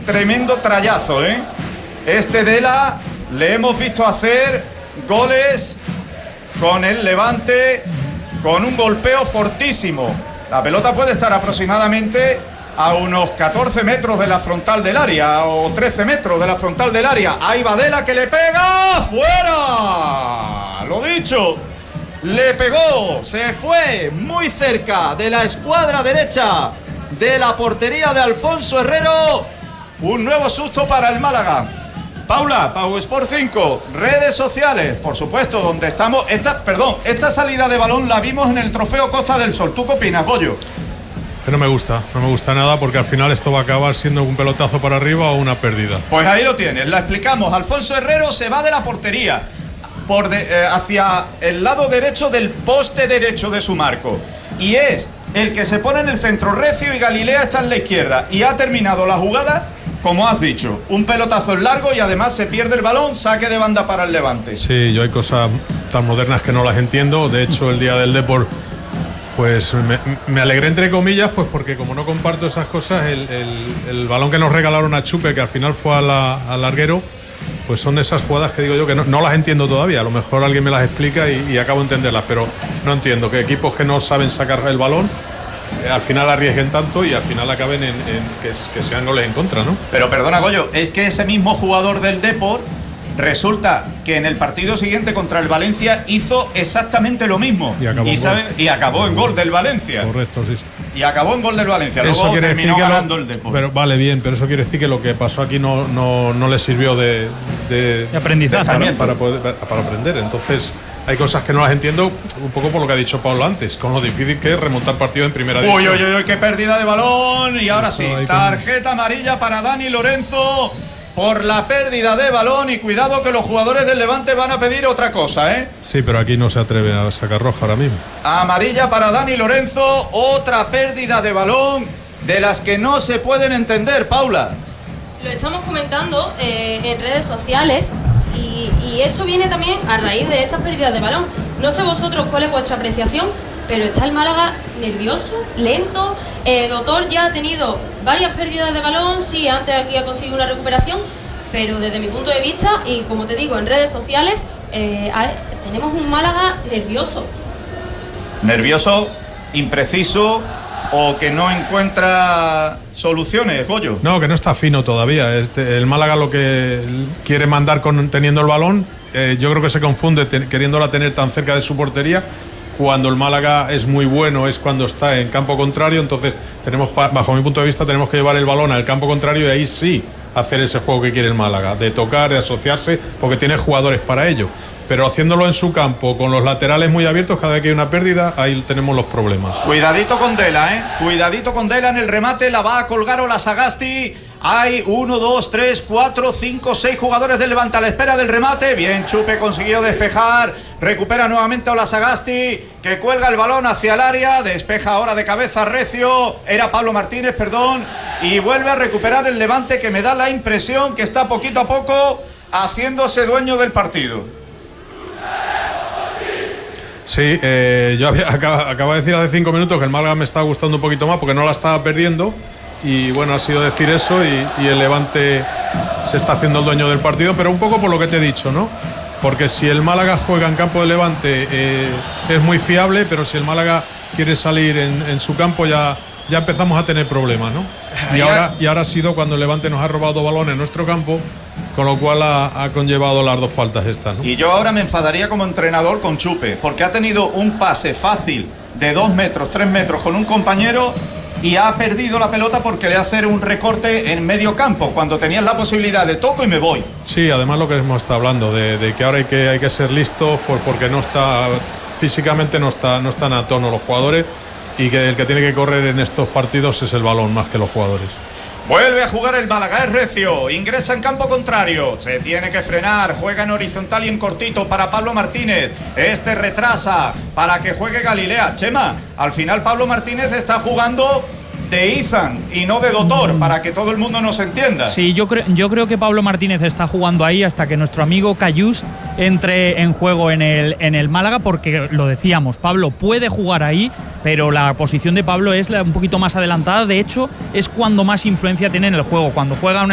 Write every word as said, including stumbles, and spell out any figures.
tremendo trayazo, ¿eh? Este Dela le hemos visto hacer goles con el Levante, con un golpeo fortísimo. La pelota puede estar aproximadamente a unos catorce metros de la frontal del área, o trece metros de la frontal del área. Ahí va Dela, que le pega, ¡fuera! Lo dicho, le pegó, se fue muy cerca de la escuadra derecha de la portería de Alfonso Herrero. Un nuevo susto para el Málaga. Paula, Pau Sport cinco, redes sociales, por supuesto, donde estamos. Esta, perdón, esta salida de balón la vimos en el Trofeo Costa del Sol. ¿Tú qué opinas, Goyo? Que no me gusta, no me gusta nada, porque al final esto va a acabar siendo un pelotazo para arriba o una pérdida. Pues ahí lo tienes, la explicamos. Alfonso Herrero se va de la portería por de, eh, hacia el lado derecho del poste derecho de su marco, y es el que se pone en el centro recio, y Galilea está en la izquierda, y ha terminado la jugada, como has dicho, un pelotazo en largo, y además se pierde el balón, saque de banda para el Levante. Sí, yo hay cosas tan modernas que no las entiendo. De hecho, el día del Depor, pues me, me alegré entre comillas, pues porque como no comparto esas cosas, el, el, el balón que nos regalaron a Chupe, que al final fue a la, al larguero, pues son de esas jugadas que digo yo que no, no las entiendo todavía. A lo mejor alguien me las explica y, y acabo de entenderlas, pero no entiendo que equipos que no saben sacar el balón eh, al final arriesguen tanto y al final acaben en, en que, que sean goles en contra, ¿no? Pero perdona, Goyo, es que ese mismo jugador del Depor resulta que en el partido siguiente contra el Valencia hizo exactamente lo mismo y acabó, y, sabe, y acabó en gol del Valencia. Correcto, sí, sí. Y acabó en gol del Valencia. Eso luego quiere terminó decir que ganando lo, el Depor. Pero vale, bien, pero eso quiere decir que lo que pasó aquí no, no, no le sirvió de, de, de aprendizaje, para, ¿no? para, poder, para aprender. Entonces hay cosas que no las entiendo, un poco por lo que ha dicho Pablo antes, con lo difícil que es remontar partido en primera división. Uy, uy, uy, qué pérdida de balón. Y ahora Eso sí, con... tarjeta amarilla para Dani Lorenzo por la pérdida de balón, y cuidado que los jugadores del Levante van a pedir otra cosa, ¿eh? Sí, pero aquí no se atreve a sacar roja ahora mismo. Amarilla para Dani Lorenzo, otra pérdida de balón de las que no se pueden entender, Paula. Lo estamos comentando eh, en redes sociales y, y esto viene también a raíz de estas pérdidas de balón. No sé vosotros cuál es vuestra apreciación, pero está el Málaga nervioso, lento. Eh, Doctor ya ha tenido varias pérdidas de balón, sí, antes aquí ha conseguido una recuperación, pero desde mi punto de vista, y como te digo, en redes sociales, eh, hay, tenemos un Málaga nervioso. Nervioso, impreciso, o que no encuentra soluciones, Goyo. No, que no está fino todavía. Este, el Málaga lo que quiere mandar con, teniendo el balón, eh, yo creo que se confunde ten, queriéndola tener tan cerca de su portería. Cuando el Málaga es muy bueno es cuando está en campo contrario, entonces tenemos, bajo mi punto de vista, tenemos que llevar el balón al campo contrario y ahí sí hacer ese juego que quiere el Málaga, de tocar, de asociarse, porque tiene jugadores para ello. Pero haciéndolo en su campo, con los laterales muy abiertos, cada vez que hay una pérdida, ahí tenemos los problemas. Cuidadito con Dela, ¿eh? Cuidadito con Dela en el remate, la va a colgar Olasagasti. Hay uno, dos, tres, cuatro, cinco, seis jugadores del Levante a la espera del remate. Bien, Chupe consiguió despejar. Recupera nuevamente Olasagasti, que cuelga el balón hacia el área. Despeja ahora de cabeza recio. Era Pablo Martínez, perdón. Y vuelve a recuperar el Levante, que me da la impresión que está poquito a poco haciéndose dueño del partido. Sí, eh, yo había, acaba, acabo de decir hace cinco minutos que el Málaga me estaba gustando un poquito más porque no la estaba perdiendo. Y bueno, ha sido decir eso y, y el Levante se está haciendo el dueño del partido, pero un poco por lo que te he dicho, ¿no? Porque si el Málaga juega en campo de Levante eh, es muy fiable, pero si el Málaga quiere salir en, en su campo ya, ya empezamos a tener problemas, ¿no? Y ahora, y ahora ha sido cuando el Levante nos ha robado balones en nuestro campo, con lo cual ha, ha conllevado las dos faltas estas, ¿no? Y yo ahora me enfadaría como entrenador con Chupe, porque ha tenido un pase fácil de dos metros, tres metros con un compañero y ha perdido la pelota por querer hacer un recorte en medio campo, cuando tenías la posibilidad de toco y me voy. Sí, además lo que hemos estado hablando, de, de que ahora hay que, hay que ser listos por, porque no está, físicamente no, está, no están a tono los jugadores, y que el que tiene que correr en estos partidos es el balón más que los jugadores. Vuelve a jugar el Málaga, es recio, ingresa en campo contrario, se tiene que frenar, juega en horizontal y en cortito para Pablo Martínez, este retrasa para que juegue Galilea. Chema, al final Pablo Martínez está jugando de Izan y no de Doctor, para que todo el mundo nos entienda. Sí, yo creo, yo creo que Pablo Martínez está jugando ahí hasta que nuestro amigo Cayús entre en juego en el, en el Málaga, porque lo decíamos, Pablo puede jugar ahí, pero la posición de Pablo es un poquito más adelantada. De hecho, es cuando más influencia tiene en el juego. Cuando juega una